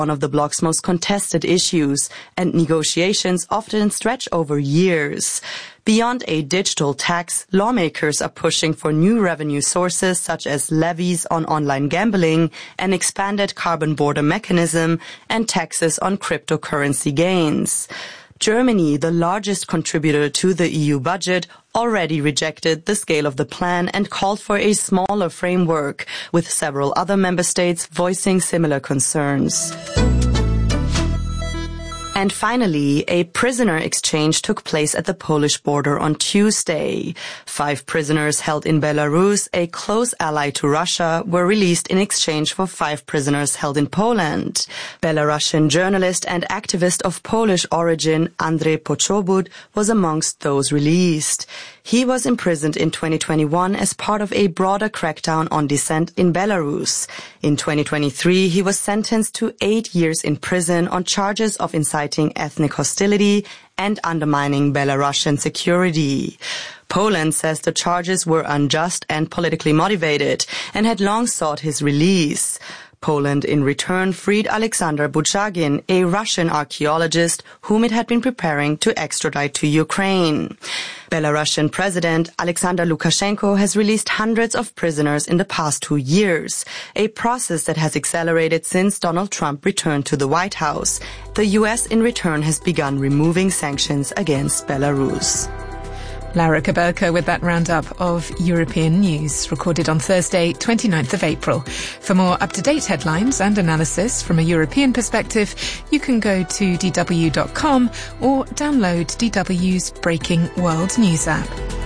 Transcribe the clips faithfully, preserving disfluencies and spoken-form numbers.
one of the bloc's most contested issues, and negotiations often stretch over years. Beyond a digital tax, lawmakers are pushing for new revenue sources such as levies on online gambling, an expanded carbon border mechanism, and taxes on cryptocurrency gains. Germany, the largest contributor to the E U budget, already rejected the scale of the plan and called for a smaller framework, with several other member states voicing similar concerns. And finally, a prisoner exchange took place at the Polish border on Tuesday. Five prisoners held in Belarus, a close ally to Russia, were released in exchange for five prisoners held in Poland. Belarusian journalist and activist of Polish origin Andrzej Poczobut was amongst those released. He was imprisoned in twenty twenty-one as part of a broader crackdown on dissent in Belarus. In twenty twenty-three, he was sentenced to eight years in prison on charges of inciting ethnic hostility and undermining Belarusian security. Poland says the charges were unjust and politically motivated and had long sought his release. Poland, in return, freed Alexander Buchagin, a Russian archaeologist whom it had been preparing to extradite to Ukraine. Belarusian President Alexander Lukashenko has released hundreds of prisoners in the past two years, a process that has accelerated since Donald Trump returned to the White House. The U S, in return, has begun removing sanctions against Belarus. Laura Kabelka with that roundup of European news, recorded on Thursday, twenty-ninth of April. For more up-to-date headlines and analysis from a European perspective, you can go to d w dot com or download D W's Breaking World News app.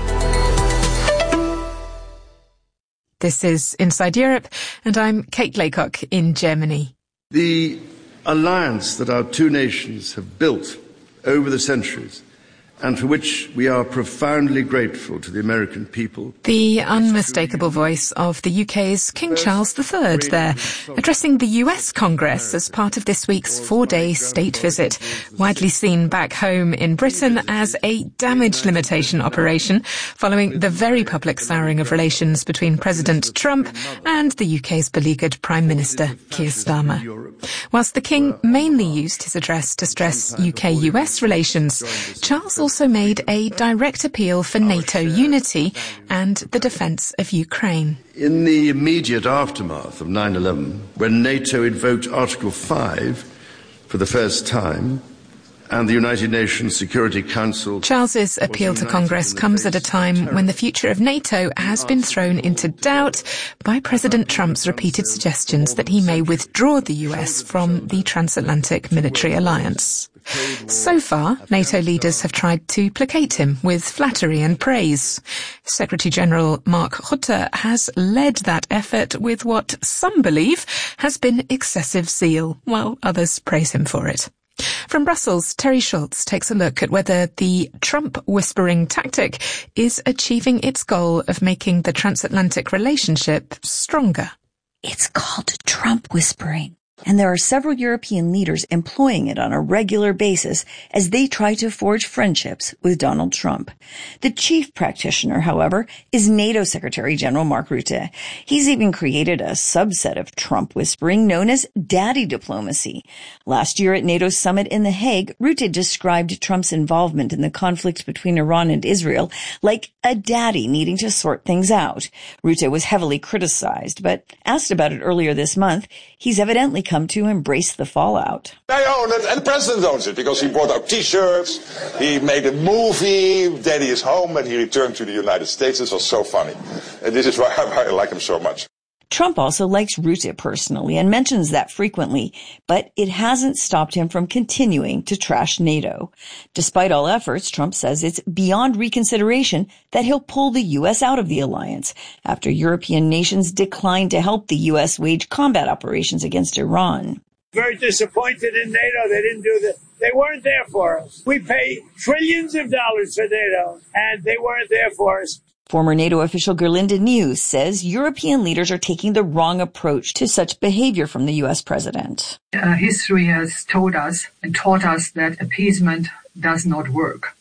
This is Inside Europe, and I'm Kate Laycock in Germany. The alliance that our two nations have built over the centuries, and for which we are profoundly grateful to the American people. The unmistakable voice of the U K's King Charles the Third there, addressing the U S Congress as part of this week's four-day state visit, widely seen back home in Britain as a damage limitation operation, following the very public souring of relations between President Trump and the U K's beleaguered Prime Minister, Keir Starmer. Whilst the King mainly used his address to stress U K U S relations, Charles also made a direct appeal for NATO unity and the defence of Ukraine. In the immediate aftermath of nine eleven, when NATO invoked Article five for the first time, and the United Nations Security Council... Charles's appeal to Congress comes at a time when the future of NATO has been thrown into doubt by President Trump's repeated suggestions that he may withdraw the U S from the transatlantic military alliance. So far, NATO leaders have tried to placate him with flattery and praise. Secretary-General Mark Rutte has led that effort with what some believe has been excessive zeal, while others praise him for it. From Brussels, Terry Schultz takes a look at whether the Trump-whispering tactic is achieving its goal of making the transatlantic relationship stronger. It's called Trump whispering, and there are several European leaders employing it on a regular basis as they try to forge friendships with Donald Trump. The chief practitioner, however, is NATO Secretary General Mark Rutte. He's even created a subset of Trump whispering known as daddy diplomacy. Last year at NATO's summit in The Hague, Rutte described Trump's involvement in the conflict between Iran and Israel like a daddy needing to sort things out. Rutte was heavily criticized, but asked about it earlier this month, he's evidently come to embrace the fallout. I own it, and the president owns it, because he brought out T-shirts, he made a movie, Daddy is Home, and he returned to the United States. This was so funny. And this is why I like him so much. Trump also likes Rutte personally and mentions that frequently, but it hasn't stopped him from continuing to trash NATO. Despite all efforts, Trump says it's beyond reconsideration that he'll pull the U S out of the alliance after European nations declined to help the U S wage combat operations against Iran. Very disappointed in NATO. They didn't do that. They weren't there for us. We pay trillions of dollars for NATO, and they weren't there for us. Former NATO official Gerlinde Nieuws says European leaders are taking the wrong approach to such behavior from the U S president. Uh, history has told us and taught us that appeasement does not work.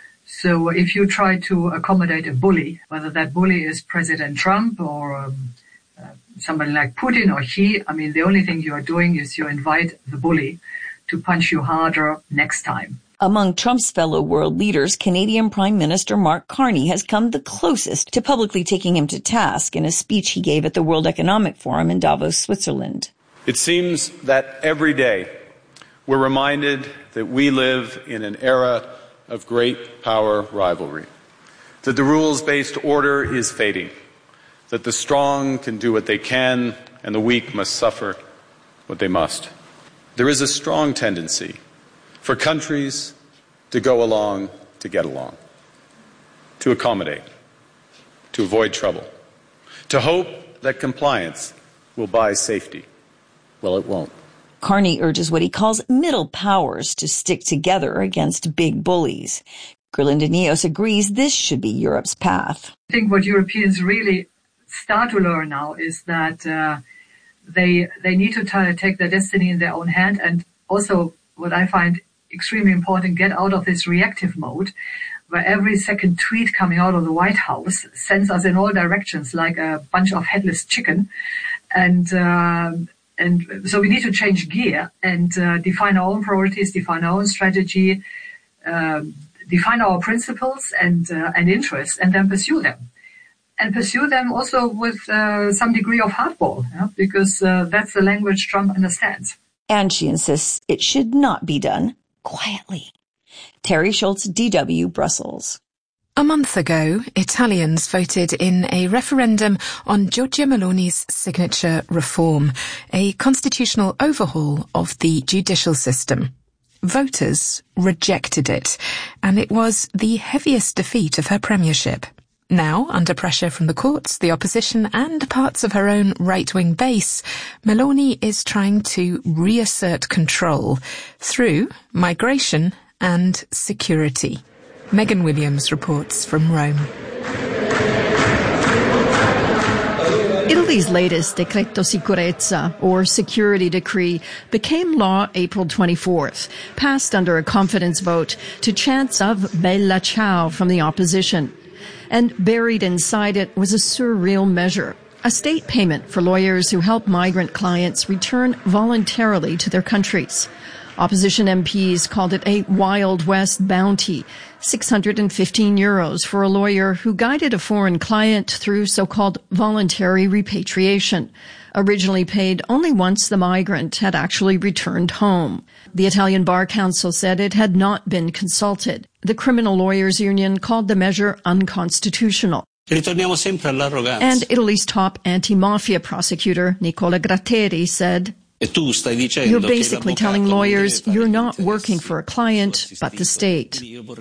So if you try to accommodate a bully, whether that bully is President Trump or um, uh, somebody like Putin or Xi, I mean, the only thing you are doing is you invite the bully to punch you harder next time. Among Trump's fellow world leaders, Canadian Prime Minister Mark Carney has come the closest to publicly taking him to task in a speech he gave at the World Economic Forum in Davos, Switzerland. It seems that every day we're reminded that we live in an era of great power rivalry, that the rules-based order is fading, that the strong can do what they can and the weak must suffer what they must. There is a strong tendency for countries to go along to get along, to accommodate, to avoid trouble, to hope that compliance will buy safety. Well, it won't. Carney urges what he calls middle powers to stick together against big bullies. Gurlinda Neos agrees this should be Europe's path. I think what Europeans really start to learn now is that uh, they they need to t- take their destiny in their own hand, and also what I find extremely important, get out of this reactive mode where every second tweet coming out of the White House sends us in all directions like a bunch of headless chicken. And uh, and so we need to change gear and uh, define our own priorities, define our own strategy, uh, define our principles and uh, and interests, and then pursue them. And pursue them also with uh, some degree of hardball, yeah? because uh, that's the language Trump understands. And she insists it should not be done quietly. Terry Schultz, D W, Brussels. A month ago, Italians voted in a referendum on Giorgia Meloni's signature reform, a constitutional overhaul of the judicial system. Voters rejected it, and it was the heaviest defeat of her premiership. Now, under pressure from the courts, the opposition and parts of her own right-wing base, Meloni is trying to reassert control through migration and security. Megan Williams reports from Rome. Italy's latest Decreto Sicurezza, or security decree, became law April twenty-fourth, passed under a confidence vote to chants of Bella Ciao from the opposition. And buried inside it was a surreal measure, a state payment for lawyers who help migrant clients return voluntarily to their countries. Opposition M Ps called it a Wild West bounty, six hundred fifteen euros for a lawyer who guided a foreign client through so-called voluntary repatriation, originally paid only once the migrant had actually returned home. The Italian Bar Council said it had not been consulted. The Criminal Lawyers Union called the measure unconstitutional. And Italy's top anti-mafia prosecutor, Nicola Gratteri, said, "You're basically telling lawyers you're not working for a client, but the state."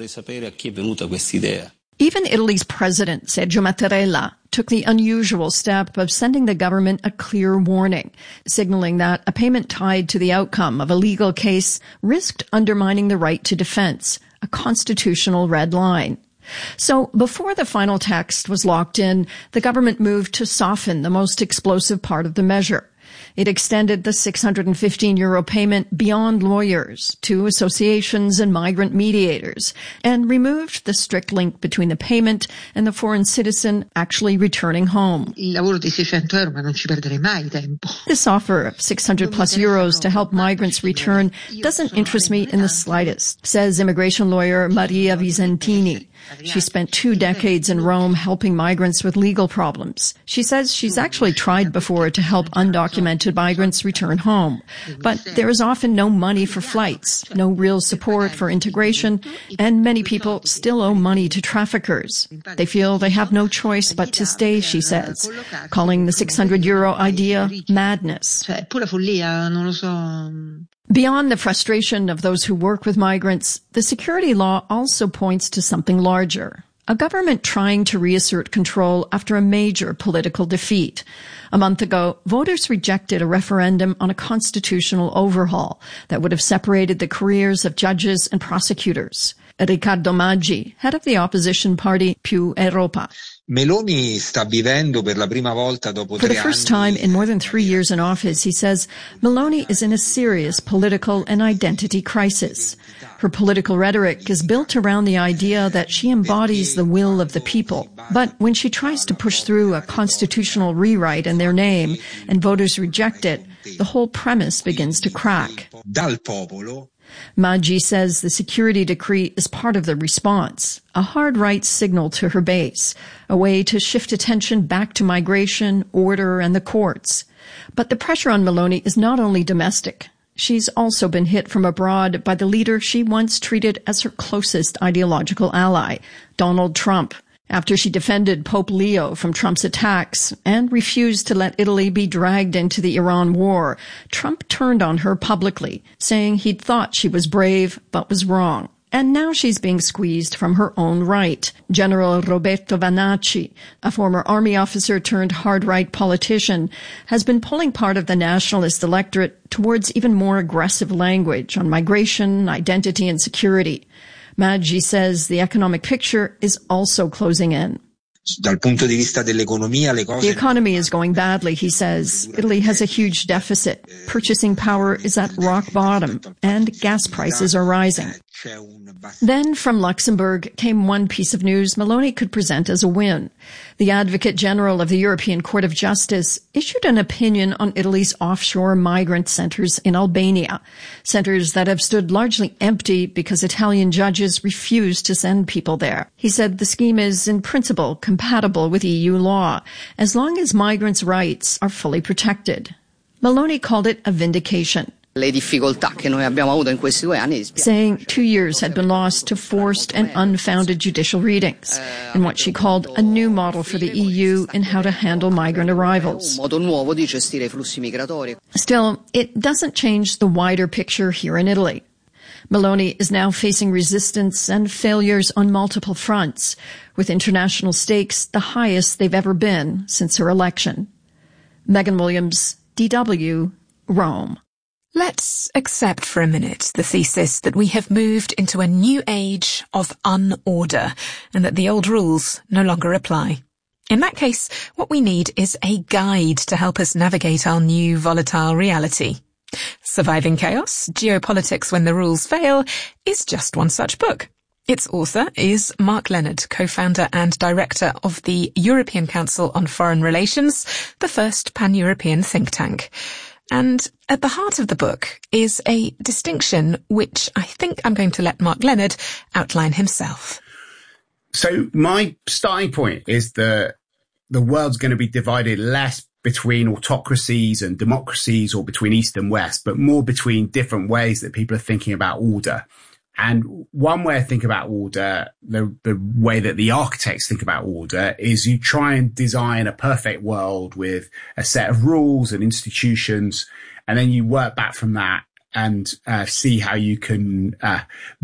Even Italy's president, Sergio Mattarella, took the unusual step of sending the government a clear warning, signaling that a payment tied to the outcome of a legal case risked undermining the right to defense, a constitutional red line. So before the final text was locked in, the government moved to soften the most explosive part of the measure. It extended the six hundred fifteen euro payment beyond lawyers to associations and migrant mediators, and removed the strict link between the payment and the foreign citizen actually returning home. This offer of six hundred plus euros to help migrants return doesn't interest me in the slightest, says immigration lawyer Maria Vicentini. She spent two decades in Rome helping migrants with legal problems. She says she's actually tried before to help undocumented migrants return home. But there is often no money for flights, no real support for integration, and many people still owe money to traffickers. They feel they have no choice but to stay, she says, calling the six hundred euro idea madness. Beyond the frustration of those who work with migrants, the security law also points to something larger. A government trying to reassert control after a major political defeat. A month ago, voters rejected a referendum on a constitutional overhaul that would have separated the careers of judges and prosecutors. Riccardo Maggi, head of the opposition party Più Europa. Meloni sta vivendo per la prima volta dopo For the first time in more than three years in office, he says, Meloni is in a serious political and identity crisis. Her political rhetoric is built around the idea that she embodies the will of the people. But when she tries to push through a constitutional rewrite in their name and voters reject it, the whole premise begins to crack. Dal popolo. Maggi says the security decree is part of the response, a hard right signal to her base, a way to shift attention back to migration, order, and the courts. But the pressure on Meloni is not only domestic. She's also been hit from abroad by the leader she once treated as her closest ideological ally, Donald Trump. After she defended Pope Leo from Trump's attacks and refused to let Italy be dragged into the Iran war, Trump turned on her publicly, saying he'd thought she was brave but was wrong. And now she's being squeezed from her own right. General Roberto Vannacci, a former army officer turned hard-right politician, has been pulling part of the nationalist electorate towards even more aggressive language on migration, identity, and security. Maggi says the economic picture is also closing in. Dal punto di vista dell'economia, le cose... The economy is going badly, he says. Italy has a huge deficit. Purchasing power is at rock bottom, and gas prices are rising. Then, from Luxembourg, came one piece of news Meloni could present as a win. The Advocate General of the European Court of Justice issued an opinion on Italy's offshore migrant centers in Albania, centers that have stood largely empty because Italian judges refused to send people there. He said the scheme is, in principle, compatible with E U law, as long as migrants' rights are fully protected. Meloni called it a vindication, saying two years had been lost to forced and unfounded judicial readings, in what she called a new model for the E U in how to handle migrant arrivals. Still, it doesn't change the wider picture here in Italy. Meloni is now facing resistance and failures on multiple fronts, with international stakes the highest they've ever been since her election. Megan Williams, D W, Rome. Let's accept for a minute the thesis that we have moved into a new age of unorder and that the old rules no longer apply. In that case, what we need is a guide to help us navigate our new volatile reality. Surviving Chaos, Geopolitics When the Rules Fail is just one such book. Its author is Mark Leonard, co-founder and director of the European Council on Foreign Relations, the first pan-European think tank. And at the heart of the book is a distinction which I think I'm going to let Mark Leonard outline himself. So my starting point is that the world's going to be divided less between autocracies and democracies or between East and West, but more between different ways that people are thinking about order. And one way I think about order, the, the way that the architects think about order, is you try and design a perfect world with a set of rules and institutions, and then you work back from that and uh, see how you can uh,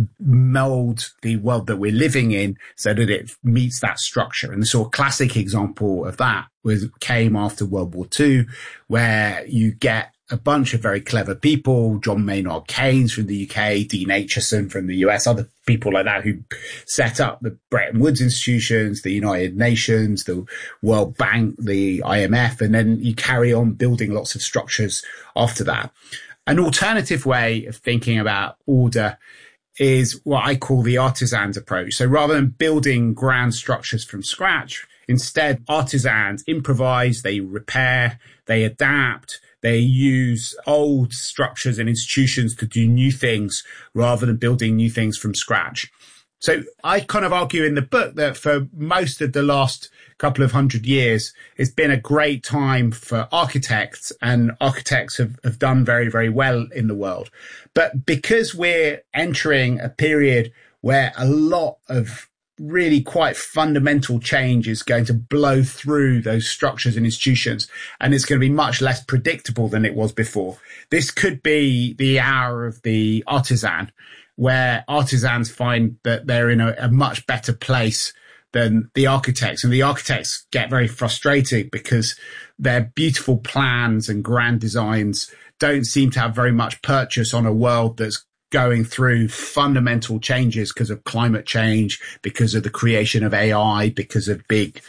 mold the world that we're living in so that it meets that structure. And the sort of classic example of that was came after World War Two, where you get a bunch of very clever people, John Maynard Keynes from the U K, Dean Acheson from the U S, other people like that who set up the Bretton Woods institutions, the United Nations, the World Bank, the I M F, and then you carry on building lots of structures after that. An alternative way of thinking about order is what I call the artisans approach. So rather than building grand structures from scratch, instead artisans improvise, they repair, they adapt, they use old structures and institutions to do new things rather than building new things from scratch. So I kind of argue in the book that for most of the last couple of hundred years, it's been a great time for architects, and architects have, have done very, very well in the world. But because we're entering a period where a lot of really quite fundamental change is going to blow through those structures and institutions, and it's going to be much less predictable than it was before. This could be the hour of the artisan, where artisans find that they're in a, a much better place than the architects. And the architects get very frustrated because their beautiful plans and grand designs don't seem to have very much purchase on a world that's going through fundamental changes because of climate change, because of the creation of A I, because of big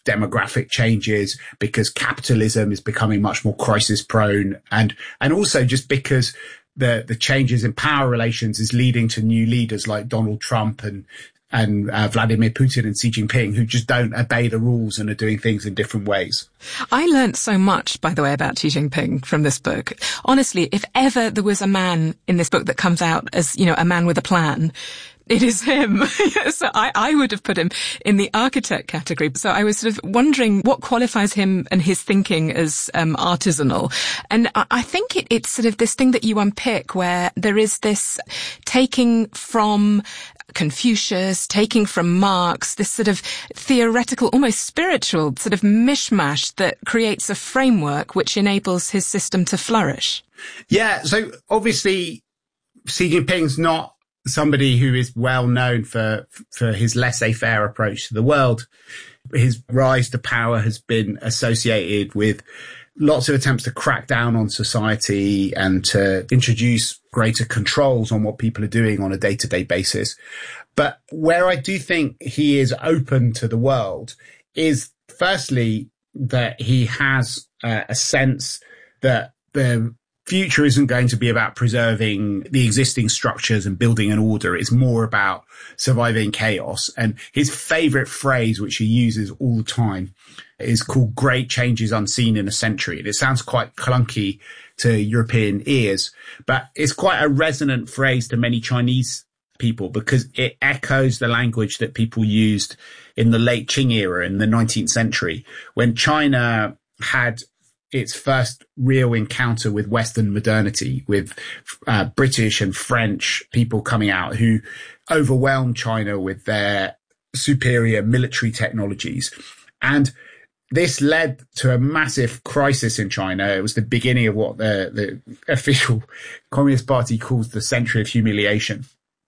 demographic changes, because capitalism is becoming much more crisis prone, and, and also just because the, the changes in power relations is leading to new leaders like Donald Trump and, and uh, Vladimir Putin and Xi Jinping, who just don't obey the rules and are doing things in different ways. I learnt so much, by the way, about Xi Jinping from this book. Honestly, if ever there was a man in this book that comes out as, you know, a man with a plan, it is him. So I, I would have put him in the architect category. So I was sort of wondering what qualifies him and his thinking as um, artisanal. And I, I think it, it's sort of this thing that you unpick where there is this taking from Confucius, taking from Marx, this sort of theoretical, almost spiritual sort of mishmash that creates a framework which enables his system to flourish. Yeah. So obviously Xi Jinping's not somebody who is well known for for his laissez-faire approach to the world. His rise to power has been associated with lots of attempts to crack down on society and to introduce greater controls on what people are doing on a day-to-day basis. But where I do think he is open to the world is firstly that he has uh, a sense that the future isn't going to be about preserving the existing structures and building an order. It's more about surviving chaos. And his favorite phrase, which he uses all the time, is called great changes unseen in a century. And it sounds quite clunky to European ears, but it's quite a resonant phrase to many Chinese people because it echoes the language that people used in the late Qing era in the nineteenth century, when China had its first real encounter with Western modernity, with uh, British and French people coming out who overwhelmed China with their superior military technologies. And this led to a massive crisis in China. It was the beginning of what the, the official Communist Party calls the century of humiliation.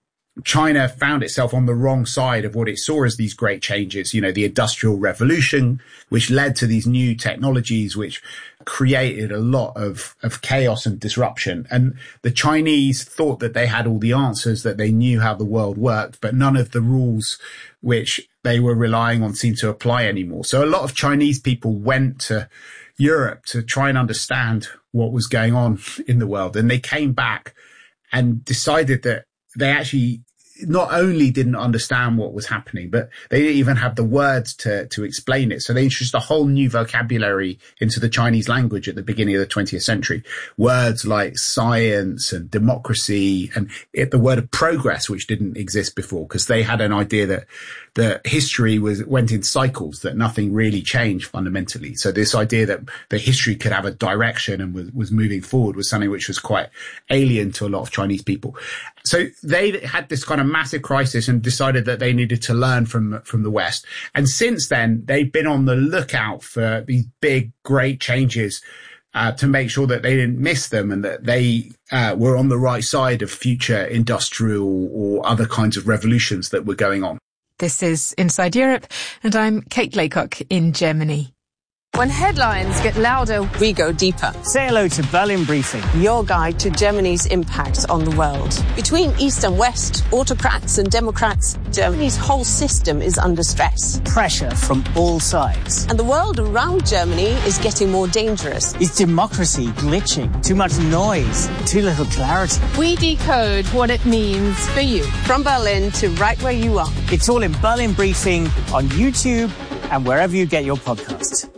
China found itself on the wrong side of what it saw as these great changes, you know, the Industrial Revolution, which led to these new technologies, which created a lot of, of chaos and disruption. And the Chinese thought that they had all the answers, that they knew how the world worked, but none of the rules which they were relying on seemed to apply anymore. So a lot of Chinese people went to Europe to try and understand what was going on in the world. And they came back and decided that they actually not only didn't understand what was happening, but they didn't even have the words to, to explain it. So they introduced a whole new vocabulary into the Chinese language at the beginning of the twentieth century. Words like science and democracy and it, the word of progress, which didn't exist before, because they had an idea that that history was went in cycles, that nothing really changed fundamentally. So this idea that the history could have a direction and was, was moving forward was something which was quite alien to a lot of Chinese people. So they had this kind of massive crisis and decided that they needed to learn from from the West. And since then, they've been on the lookout for these big, great changes uh, to make sure that they didn't miss them and that they uh, were on the right side of future industrial or other kinds of revolutions that were going on. This is Inside Europe, and I'm Kate Laycock in Germany. When headlines get louder, we go deeper. Say hello to Berlin Briefing, your guide to Germany's impact on the world. Between East and West, autocrats and democrats, Germany's whole system is under stress. Pressure from all sides. And the world around Germany is getting more dangerous. Is democracy glitching? Too much noise? Too little clarity? We decode what it means for you. From Berlin to right where you are. It's all in Berlin Briefing on YouTube and wherever you get your podcasts.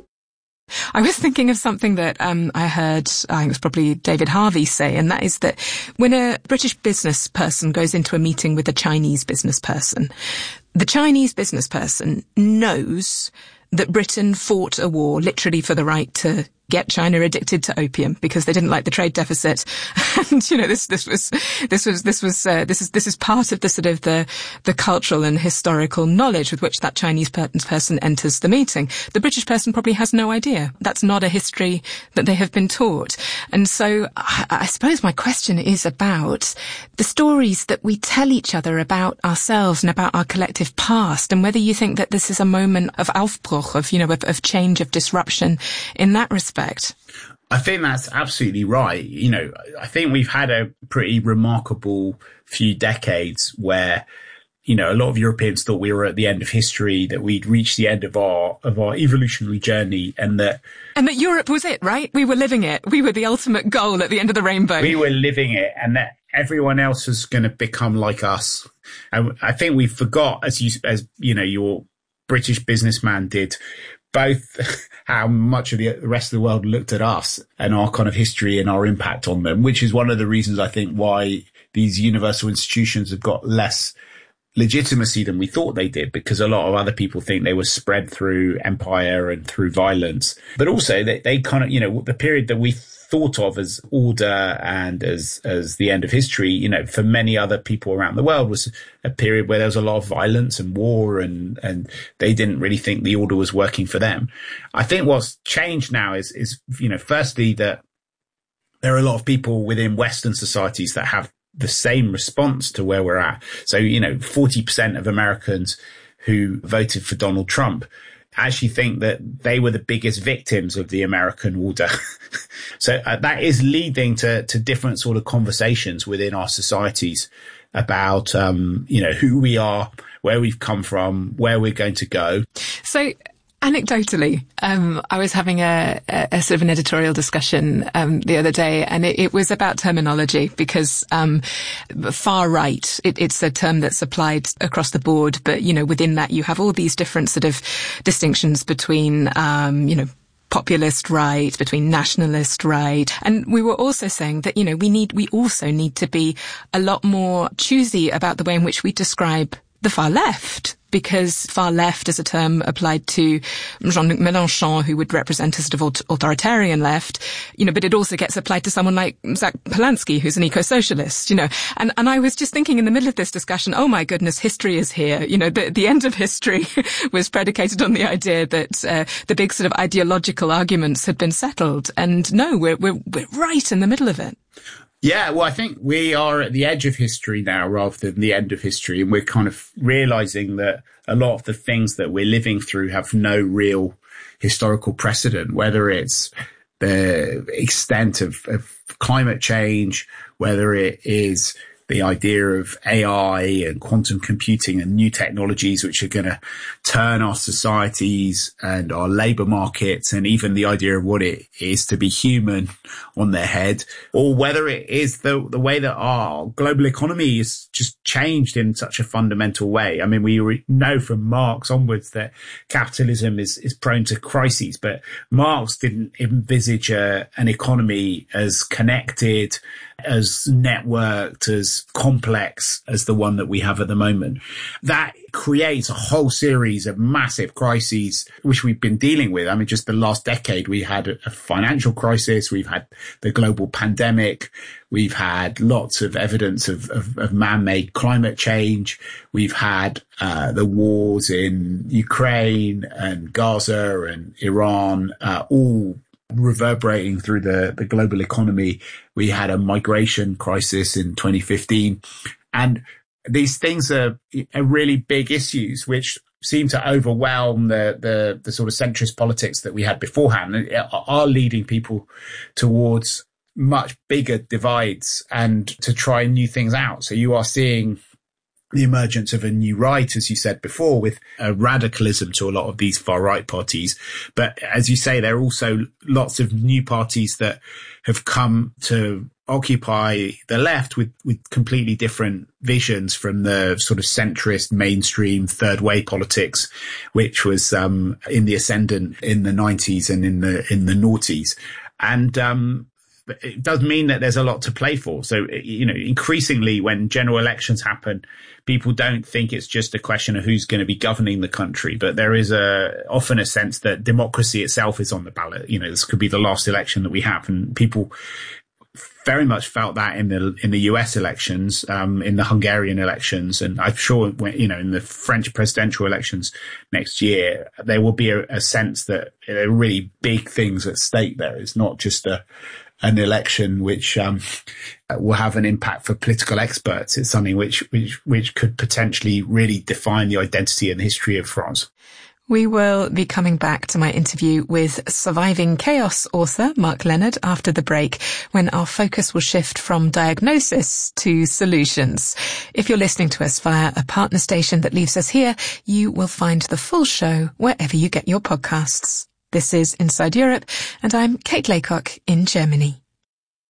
I was thinking of something that um, I heard, I think it was probably David Harvey say, and that is that when a British business person goes into a meeting with a Chinese business person, the Chinese business person knows that Britain fought a war literally for the right to get China addicted to opium because they didn't like the trade deficit. And, you know, this, this was, this was, this was, uh, this is, this is part of the sort of the, the cultural and historical knowledge with which that Chinese person enters the meeting. The British person probably has no idea. That's not a history that they have been taught. And so I, I suppose my question is about the stories that we tell each other about ourselves and about our collective past, and whether you think that this is a moment of Aufbruch, of, you know, of, of change, of disruption in that respect. I think that's absolutely right. You know, I think we've had a pretty remarkable few decades where you know, a lot of Europeans thought we were at the end of history, that we'd reached the end of our of our evolutionary journey, and that and that Europe was it, right? We were living it. We were the ultimate goal at the end of the rainbow. We were living it, and that everyone else was going to become like us. And I think we forgot, as you as you know, your British businessman did, both how much of the rest of the world looked at us and our kind of history and our impact on them, which is one of the reasons I think why these universal institutions have got less legitimacy than we thought they did, because a lot of other people think they were spread through empire and through violence. But also they, they kind of, you know, the period that we thought of as order and as, as the end of history, you know, for many other people around the world was a period where there was a lot of violence and war, and, and they didn't really think the order was working for them. I think what's changed now is, is, you know, firstly that there are a lot of people within Western societies that have the same response to where we're at. So, you know, forty percent of Americans who voted for Donald Trump actually think that they were the biggest victims of the American order. So uh, that is leading to, to different sort of conversations within our societies about, um, you know, who we are, where we've come from, where we're going to go. So, anecdotally, um, I was having a, a, a sort of an editorial discussion um, the other day, and it, it was about terminology, because um, far right, it, it's a term that's applied across the board, but, you know, within that you have all these different sort of distinctions between, um, you know, populist right, between nationalist right. And we were also saying that, you know, we need, we also need to be a lot more choosy about the way in which we describe the far left, because far left is a term applied to Jean-Luc Mélenchon, who would represent a sort of authoritarian left, you know, but it also gets applied to someone like Zach Polanski, who's an eco-socialist, you know. And, and I was just thinking in the middle of this discussion, oh my goodness, history is here. You know, the, the end of history was predicated on the idea that, uh, the big sort of ideological arguments had been settled. And no, we're, we're, we're right in the middle of it. Yeah, well, I think we are at the edge of history now rather than the end of history. And we're kind of realizing that a lot of the things that we're living through have no real historical precedent, whether it's the extent of, of climate change, whether it is the idea of A I and quantum computing and new technologies which are going to turn our societies and our labour markets, and even the idea of what it is to be human on their head, or whether it is the the way that our global economy has just changed in such a fundamental way. I mean, we re- know from Marx onwards that capitalism is, is prone to crises, but Marx didn't envisage a, an economy as connected, as networked, as complex as the one that we have at the moment. That creates a whole series of massive crises which we've been dealing with. I mean, just the last decade, we had a financial crisis, we've had the global pandemic, we've had lots of evidence of, of, of man-made climate change, we've had uh, the wars in Ukraine and Gaza and Iran, uh, all reverberating through the, the global economy. We had a migration crisis in twenty fifteen. And these things are, are really big issues which seem to overwhelm the, the, the sort of centrist politics that we had beforehand, and are leading people towards much bigger divides and to try new things out. So you are seeing the emergence of a new right, as you said before, with a radicalism to a lot of these far right parties. But as you say, there are also lots of new parties that have come to occupy the left with, with completely different visions from the sort of centrist, mainstream, third way politics, which was um, in the ascendant in the nineties and in the in the noughties. And um it does mean that there's a lot to play for. So, you know, increasingly when general elections happen, people don't think it's just a question of who's going to be governing the country, but there is a often a sense that democracy itself is on the ballot. You know, this could be the last election that we have, and people very much felt that in the in the U S elections, um, in the Hungarian elections, and I'm sure, you know, in the French presidential elections next year, there will be a, a sense that there are really big things at stake there. It's not just a an election which um, will have an impact for political experts. It's something which which which could potentially really define the identity and history of France. We will be coming back to my interview with Surviving Chaos author Mark Leonard after the break, when our focus will shift from diagnosis to solutions. If you're listening to us via a partner station that leaves us here, you will find the full show wherever you get your podcasts. This is Inside Europe, and I'm Kate Laycock in Germany.